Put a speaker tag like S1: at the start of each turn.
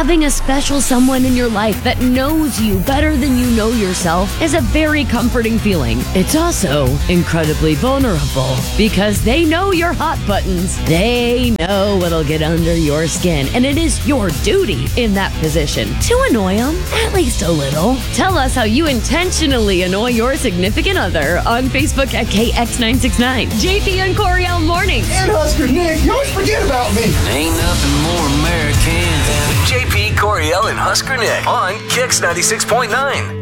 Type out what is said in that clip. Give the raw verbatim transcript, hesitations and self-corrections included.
S1: Having a special someone in your life that knows you better than you know yourself is a very comforting feeling. It's also incredibly vulnerable because they know your hot buttons. They know what'll get under your skin, and it is your duty in that position to annoy them, at least a little. Tell us how you intentionally annoy your significant other on Facebook at K X nine six nine. J P and Coriel Mornings.
S2: And Husker Nick, you always forget about me.
S3: Ain't nothing more American than J P, Coriel, and Husker Nick on Kix ninety-six point nine.